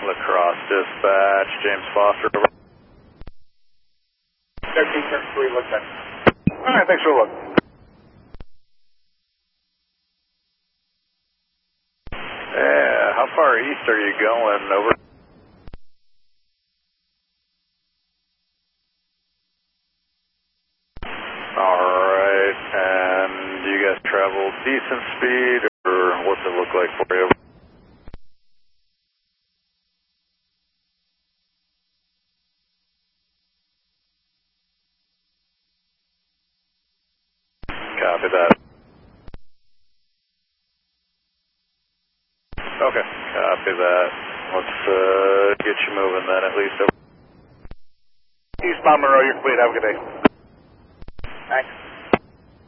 Lacrosse Dispatch, James Foster, over. 13 turn 3, look back. Alright, thanks for the look. Yeah, how far east are you going, over? Alright, and do you guys travel decent speed, or what's it look like for you? Copy that. Okay, copy that. Let's get you moving then, at least. Eastbound Monroe, you're complete. Have a good day. Thanks.